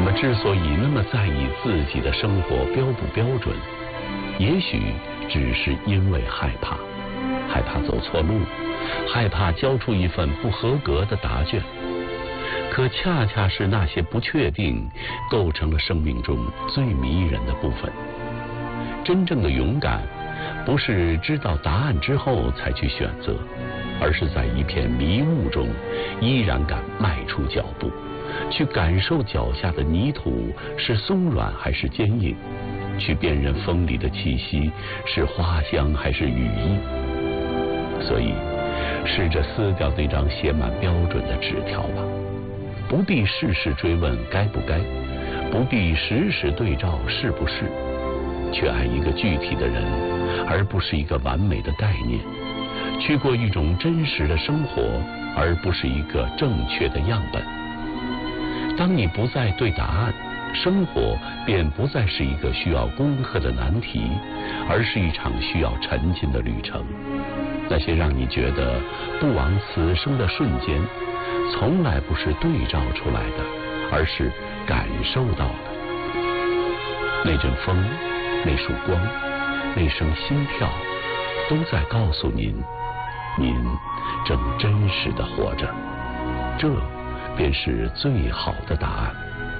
我们之所以那么在意自己的生活标不标准，也许只是因为害怕走错路，害怕交出一份不合格的答卷。可恰恰是那些不确定，构成了生命中最迷人的部分。真正的勇敢，不是知道答案之后才去选择，而是在一片迷雾中，依然敢迈出脚步，去感受脚下的泥土是松软还是坚硬，去辨认风里的气息是花香还是羽衣。所以，试着撕掉那张写满标准的纸条吧，不必事事追问该不该，不必时时对照是不是，去爱一个具体的人，而不是一个完美的概念，去过一种真实的生活，而不是一个正确的样本。当你不再对答案，生活便不再是一个需要攻克的难题，而是一场需要沉浸的旅程。那些让你觉得不枉此生的瞬间，从来不是对照出来的，而是感受到的。那阵风，那束光，那声心跳，都在告诉您，您正真实地活着。这便是最好的答案。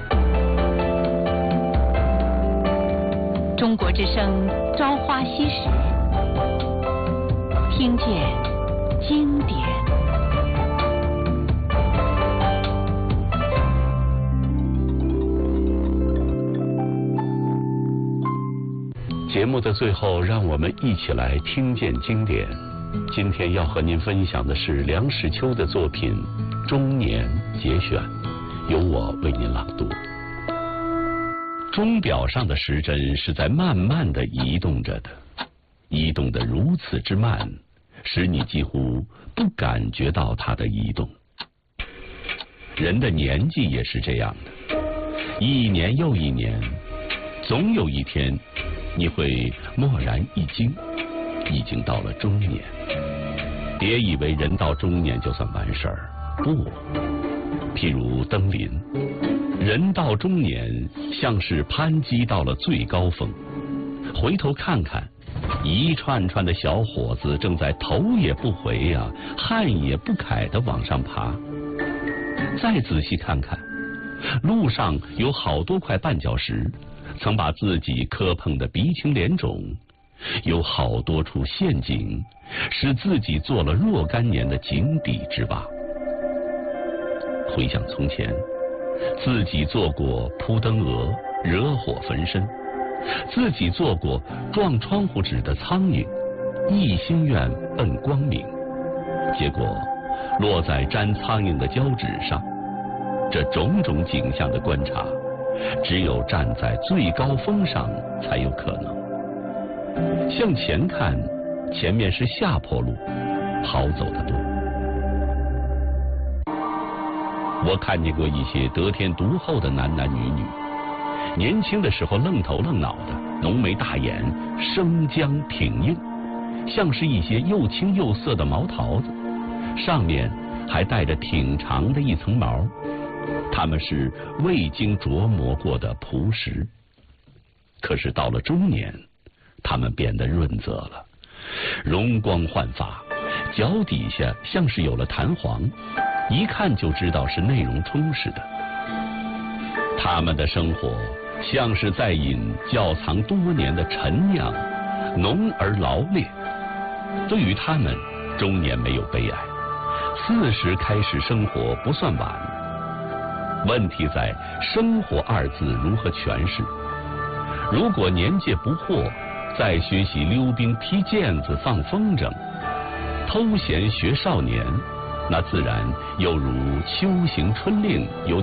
中国之声朝花夕拾，听见经典。 节目的最后，让我们一起来听见经典。今天要和您分享的是梁实秋的作品《中年节选》，由我为您朗读。钟表上的时针是在慢慢地移动着的，移动得如此之慢，使你几乎不感觉到它的移动。人的年纪也是这样的，一年又一年，总有一天你会蓦然一惊，已经到了中年。别以为人到中年就算完事儿，不。譬如登临，人到中年像是攀击到了最高峰，回头看看，一串串的小伙子正在头也不回呀，汗也不揩地往上爬。再仔细看看，路上有好多块绊脚石，曾把自己磕碰得鼻青脸肿，有好多处陷阱，使自己做了若干年的井底之蛙。回想从前，自己做过扑灯蛾，惹火焚身；自己做过撞窗户纸的苍蝇，一心愿奔光明，结果落在粘苍蝇的胶纸上。这种种景象的观察，只有站在最高峰上才有可能。向前看，前面是下坡路，好走得多。我看见过一些得天独厚的男男女女，年轻的时候愣头愣脑的，浓眉大眼，生姜挺硬，像是一些又青又涩的毛桃子，上面还带着挺长的一层毛。他们是未经琢磨过的朴实。可是到了中年，他们变得润泽了，容光焕发，脚底下像是有了弹簧，一看就知道是内容充实的。他们的生活像是在饮窖藏多年的陈酿，浓而劳烈。对于他们，中年没有悲哀，40开始生活不算晚。问题在生活二字如何诠释。如果年届不惑，再学习溜冰、踢毽子、放风筝，偷闲学少年，那自然又如秋行春令，有